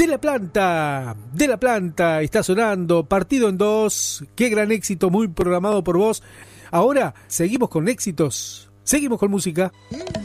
De la Planta, está sonando, partido en dos, qué gran éxito, muy programado por vos. Ahora, seguimos con éxitos, seguimos con música.